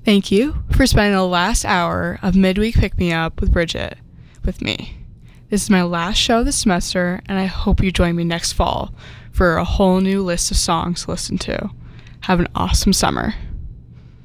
Thank you for spending the last hour of Midweek Pick Me Up with Bridget with me. This is my last show this semester, and I hope you join me next fall for a whole new list of songs to listen to. Have an awesome summer.